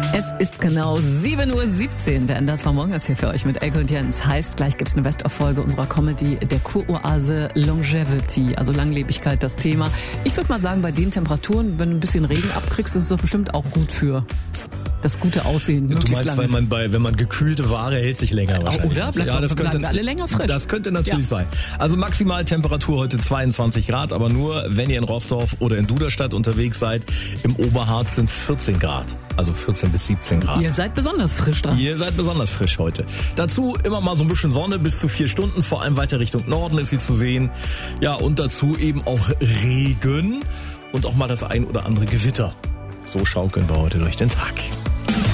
Es ist genau 7:17 Uhr. Der Ender war morgens hier für euch mit Elke und Jens. Heißt, gleich gibt's eine Best-of-Folge unserer Comedy, der Kuroase Longevity, also Langlebigkeit, das Thema. Ich würde mal sagen, bei den Temperaturen, wenn du ein bisschen Regen abkriegst, ist es doch bestimmt auch gut für das gute Aussehen. Du meinst, lange. wenn man gekühlte Ware hält sich länger wahrscheinlich. Oder? Bleiben alle länger frisch. Das könnte natürlich sein. Also Maximaltemperatur heute 22 Grad, aber nur, wenn ihr in Roßdorf oder in Duderstadt unterwegs seid. Im Oberharz sind 14 Grad, also 14 bis 17 Grad. Ihr seid besonders frisch dran. Ihr seid besonders frisch heute. Dazu immer mal so ein bisschen Sonne, bis zu 4 Stunden, vor allem weiter Richtung Norden ist sie zu sehen. Ja, und dazu eben auch Regen und auch mal das ein oder andere Gewitter. So schaukeln wir heute durch den Tag.